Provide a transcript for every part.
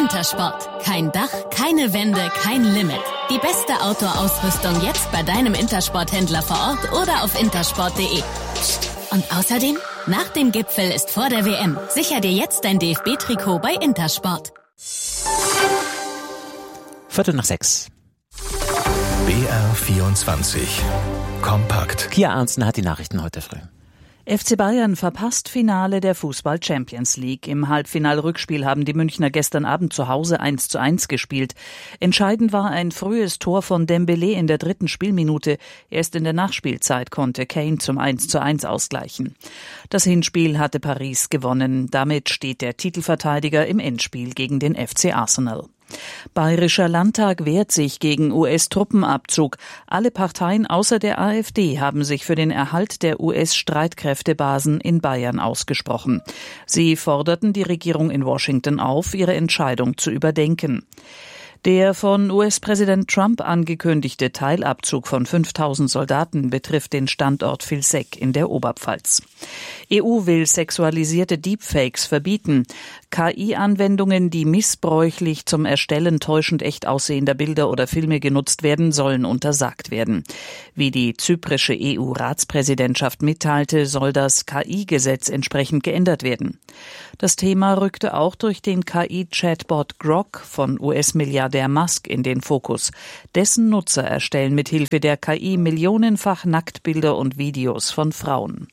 Intersport. Kein Dach, keine Wände, kein Limit. Die beste Outdoor-Ausrüstung jetzt bei deinem Intersport-Händler vor Ort oder auf intersport.de. Und außerdem, nach dem Gipfel ist vor der WM. Sicher dir jetzt dein DFB-Trikot bei Intersport. 5:45. BR24 Kompakt. Kia Arntzen hat die Nachrichten heute früh. FC Bayern verpasst Finale der Fußball-Champions League. Im Halbfinal-Rückspiel haben die Münchner gestern Abend zu Hause 1:1 gespielt. Entscheidend war ein frühes Tor von Dembélé in der 3. Spielminute. Erst in der Nachspielzeit konnte Kane zum 1:1 ausgleichen. Das Hinspiel hatte Paris gewonnen. Damit steht der Titelverteidiger im Endspiel gegen den FC Arsenal. Bayerischer Landtag wehrt sich gegen US-Truppenabzug. Alle Parteien außer der AfD haben sich für den Erhalt der US-Streitkräftebasen in Bayern ausgesprochen. Sie forderten die Regierung in Washington auf, ihre Entscheidung zu überdenken. Der von US-Präsident Trump angekündigte Teilabzug von 5.000 Soldaten betrifft den Standort Vilseck in der Oberpfalz. EU will sexualisierte Deepfakes verbieten. KI-Anwendungen, die missbräuchlich zum Erstellen täuschend echt aussehender Bilder oder Filme genutzt werden, sollen untersagt werden. Wie die zyprische EU-Ratspräsidentschaft mitteilte, soll das KI-Gesetz entsprechend geändert werden. Das Thema rückte auch durch den KI-Chatbot Grok von US-Milliardär Musk in den Fokus. Dessen Nutzer erstellen mithilfe der KI millionenfach Nacktbilder und Videos von Frauen.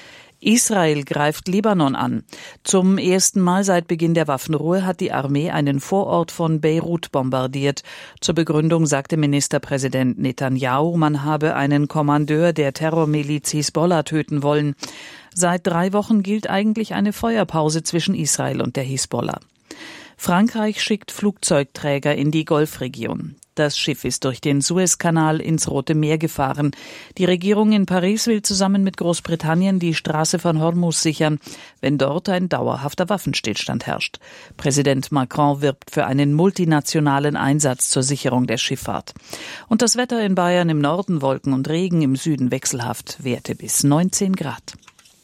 Israel greift Libanon an. Zum ersten Mal seit Beginn der Waffenruhe hat die Armee einen Vorort von Beirut bombardiert. Zur Begründung sagte Ministerpräsident Netanyahu, man habe einen Kommandeur der Terrormiliz Hisbollah töten wollen. Seit 3 Wochen gilt eigentlich eine Feuerpause zwischen Israel und der Hisbollah. Frankreich schickt Flugzeugträger in die Golfregion. Das Schiff ist durch den Suezkanal ins Rote Meer gefahren. Die Regierung in Paris will zusammen mit Großbritannien die Straße von Hormuz sichern, wenn dort ein dauerhafter Waffenstillstand herrscht. Präsident Macron wirbt für einen multinationalen Einsatz zur Sicherung der Schifffahrt. Und das Wetter in Bayern: im Norden Wolken und Regen, im Süden wechselhaft, Werte bis 19 Grad.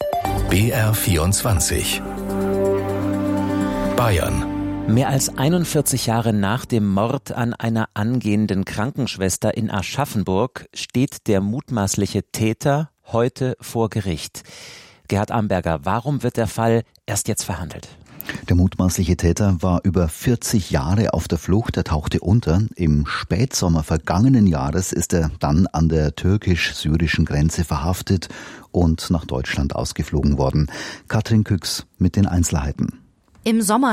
BR24 Bayern. Mehr als 41 Jahre nach dem Mord an einer angehenden Krankenschwester in Aschaffenburg steht der mutmaßliche Täter heute vor Gericht. Gerhard Amberger, warum wird der Fall erst jetzt verhandelt? Der mutmaßliche Täter war über 40 Jahre auf der Flucht. Er tauchte unter. Im Spätsommer vergangenen Jahres ist er dann an der türkisch-syrischen Grenze verhaftet und nach Deutschland ausgeflogen worden. Katrin Küchs mit den Einzelheiten. Im Sommer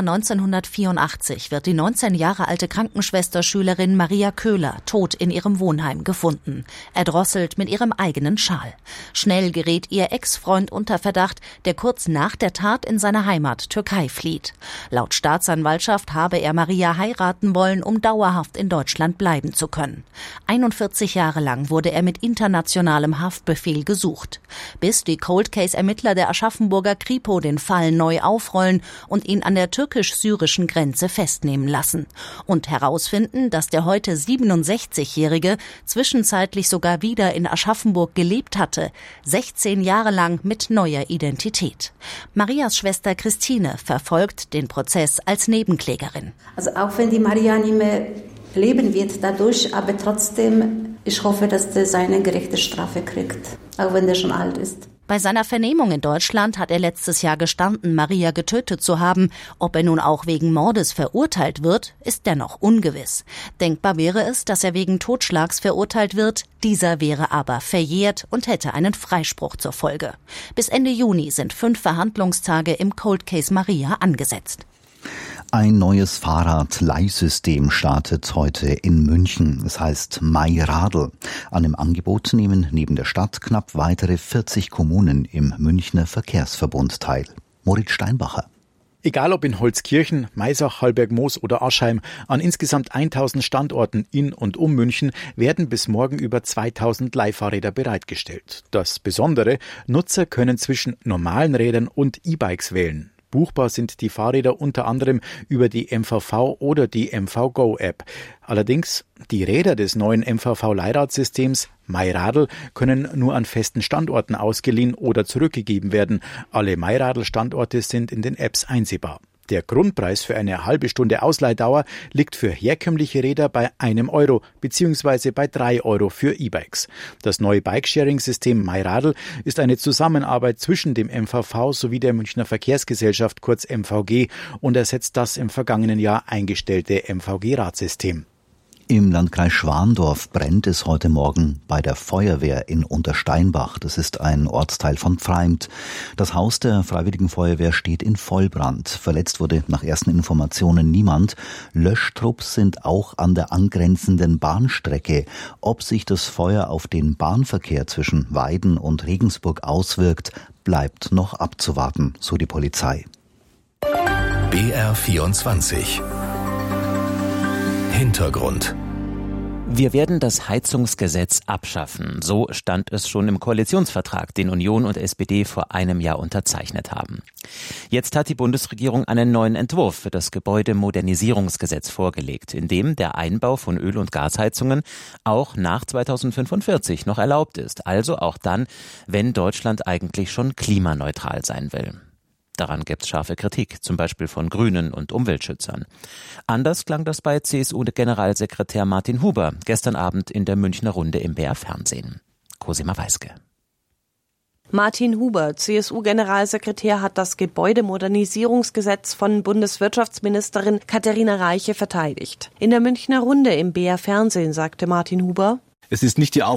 1984 wird die 19 Jahre alte Krankenschwesterschülerin Maria Köhler tot in ihrem Wohnheim gefunden, erdrosselt mit ihrem eigenen Schal. Schnell gerät ihr Ex-Freund unter Verdacht, der kurz nach der Tat in seine Heimat Türkei flieht. Laut Staatsanwaltschaft habe er Maria heiraten wollen, um dauerhaft in Deutschland bleiben zu können. 41 Jahre lang wurde er mit internationalem Haftbefehl gesucht, bis die Cold-Case-Ermittler der Aschaffenburger Kripo den Fall neu aufrollen und ihn an der türkisch-syrischen Grenze festnehmen lassen und herausfinden, dass der heute 67-Jährige zwischenzeitlich sogar wieder in Aschaffenburg gelebt hatte, 16 Jahre lang mit neuer Identität. Marias Schwester Christine verfolgt den Prozess als Nebenklägerin. Also auch wenn die Maria nicht mehr leben wird dadurch, aber trotzdem, ich hoffe, dass der seine gerechte Strafe kriegt, auch wenn der schon alt ist. Bei seiner Vernehmung in Deutschland hat er letztes Jahr gestanden, Maria getötet zu haben. Ob er nun auch wegen Mordes verurteilt wird, ist dennoch ungewiss. Denkbar wäre es, dass er wegen Totschlags verurteilt wird. Dieser wäre aber verjährt und hätte einen Freispruch zur Folge. Bis Ende Juni sind 5 Verhandlungstage im Cold Case Maria angesetzt. Ein neues Fahrradleihsystem startet heute in München. Es heißt MyRadl. An dem Angebot nehmen neben der Stadt knapp weitere 40 Kommunen im Münchner Verkehrsverbund teil. Moritz Steinbacher. Egal ob in Holzkirchen, Maisach, Hallbergmoos oder Aschheim, an insgesamt 1000 Standorten in und um München werden bis morgen über 2000 Leihfahrräder bereitgestellt. Das Besondere: Nutzer können zwischen normalen Rädern und E-Bikes wählen. Buchbar sind die Fahrräder unter anderem über die MVV oder die MVGo-App. Allerdings, die Räder des neuen MVV-Leihradsystems MyRadl können nur an festen Standorten ausgeliehen oder zurückgegeben werden. Alle MyRadl-Standorte sind in den Apps einsehbar. Der Grundpreis für eine halbe Stunde Ausleihdauer liegt für herkömmliche Räder bei €1 bzw. bei €3 für E-Bikes. Das neue Bikesharing-System MyRadl ist eine Zusammenarbeit zwischen dem MVV sowie der Münchner Verkehrsgesellschaft, kurz MVG, und ersetzt das im vergangenen Jahr eingestellte MVG-Radsystem. Im Landkreis Schwandorf brennt es heute Morgen bei der Feuerwehr in Untersteinbach. Das ist ein Ortsteil von Pfreimt. Das Haus der Freiwilligen Feuerwehr steht in Vollbrand. Verletzt wurde nach ersten Informationen niemand. Löschtrupps sind auch an der angrenzenden Bahnstrecke. Ob sich das Feuer auf den Bahnverkehr zwischen Weiden und Regensburg auswirkt, bleibt noch abzuwarten, so die Polizei. BR24 Hintergrund. Wir werden das Heizungsgesetz abschaffen. So stand es schon im Koalitionsvertrag, den Union und SPD vor einem Jahr unterzeichnet haben. Jetzt hat die Bundesregierung einen neuen Entwurf für das Gebäudemodernisierungsgesetz vorgelegt, in dem der Einbau von Öl- und Gasheizungen auch nach 2045 noch erlaubt ist. Also auch dann, wenn Deutschland eigentlich schon klimaneutral sein will. Daran gibt es scharfe Kritik, zum Beispiel von Grünen und Umweltschützern. Anders klang das bei CSU-Generalsekretär Martin Huber gestern Abend in der Münchner Runde im BR-Fernsehen. Cosima Weiske. Martin Huber, CSU-Generalsekretär, hat das Gebäudemodernisierungsgesetz von Bundeswirtschaftsministerin Katharina Reiche verteidigt. In der Münchner Runde im BR-Fernsehen sagte Martin Huber: Es ist nicht die